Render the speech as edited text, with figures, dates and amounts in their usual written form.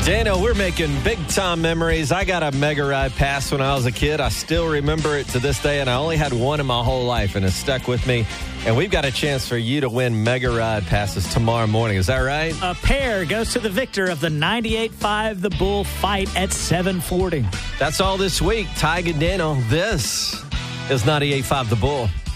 Dano, we're making big-time memories. I got a Mega Ride pass when I was a kid. I still remember it to this day, and I only had one in my whole life, and it stuck with me. And we've got a chance for you to win Mega Ride passes tomorrow morning. Is that right? A pair goes to the victor of the 98.5 The Bull fight at 740. That's all this week. Tig and Dano, this is 98.5 The Bull.